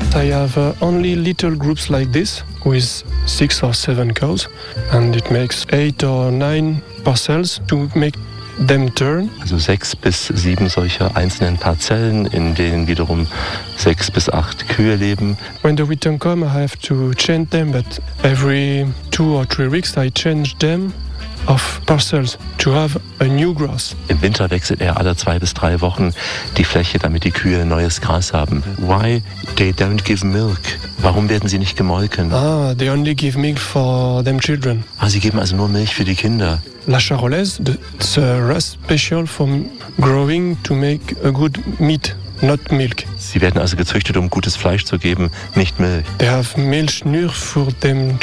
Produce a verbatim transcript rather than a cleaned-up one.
I have uh, only little groups like this with six or seven cows, and it makes eight or nine parcels to make them turn. Also sechs bis sieben solcher einzelnen Parzellen, in denen wiederum sechs bis acht Kühe leben. When the winter comes, I have to change them, but every two or three weeks I change them of parcels to have a new grass. Im Winter wechselt er alle zwei bis drei Wochen die Fläche, damit die Kühe neues Gras haben. Why they don't give milk? Warum werden sie nicht gemolken? Ah, they only give milk for them children. Ah, sie geben also nur Milch für die Kinder. La Charolaise, it's a race special for growing to make a good meat, not milk. Sie werden also gezüchtet, um gutes Fleisch zu geben, nicht Milch. They have milk nur für them